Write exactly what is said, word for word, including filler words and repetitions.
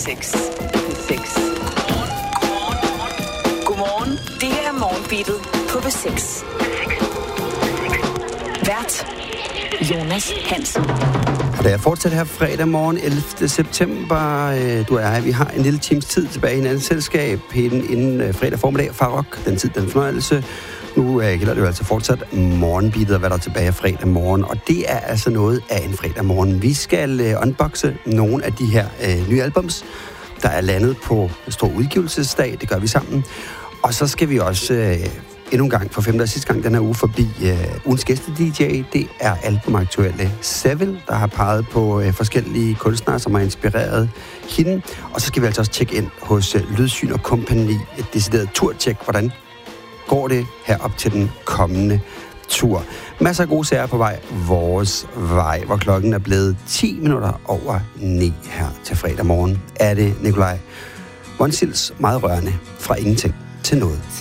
seks. Godmorgen, det her er Morgenbeatet på B seks. Vært Jonas Hansen. Og da jeg fortsætter her fredag morgen, ellevte september, du er her, vi har en lille times tid tilbage i hinandens selskab, inden, inden fredag formiddag, Farok, den tid, den fornøjelse. Nu øh, gælder det jo altså fortsat morgenbeatet, og hvad der er tilbage fredag morgen, og det er altså noget af en fredag morgen. Vi skal øh, unboxe nogle af de her øh, nye albums, der er landet på stor udgivelsesdag, det gør vi sammen. Og så skal vi også øh, endnu en gang, for femte og sidste gang den her uge, forbi øh, ugens gæste-D J. Det er albumaktuelle Seville, der har peget på øh, forskellige kunstnere, som har inspireret hende. Og så skal vi altså også tjekke ind hos øh, Lydsyn og Kompagni, et decideret turtjek, hvordan går det her op til den kommende tur. Masser af gode sager på vej vores vej, hvor klokken er blevet ti minutter over ni her til fredag morgen. Er det Nikolaj Vonsils meget rørende fra ingenting til noget.